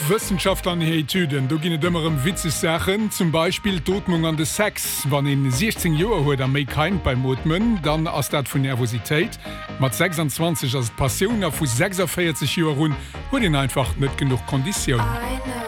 Wissenschaft an Etüden, du ginne dëmmerem Witze Sachen, zum Beispiel Dotmung an de Sex. Wann in 16 Joer huet er méi kein beim Motmen, dann ass dat vun Nervositéit. Mat 26 as Passioun a vu 46 Joer run, huet den einfach net genug Konditionun.